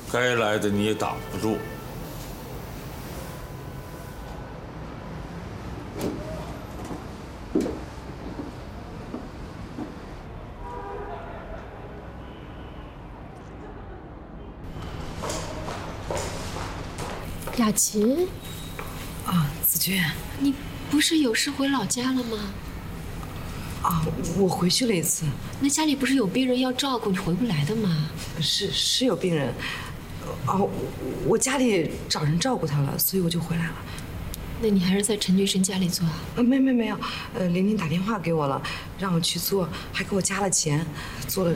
该来的你也挡不住。 雅琴， 啊，子娟， 你不是有事回老家了吗？ 啊，我回去了一次。 那家里不是有病人要照顾，你回不来的吗？ 是有病人，我家里找人照顾他了，所以我就回来了。 那你还是在陈俊生家里做啊？ 没有，玲玲打电话给我了，让我去做，还给我加了钱，做了